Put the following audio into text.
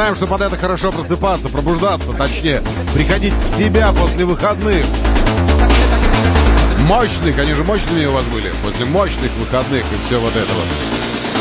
Знаем, что под это хорошо просыпаться, пробуждаться, точнее, приходить в себя после выходных. Мощных, они же мощными у вас были, после мощных выходных и все вот это вот.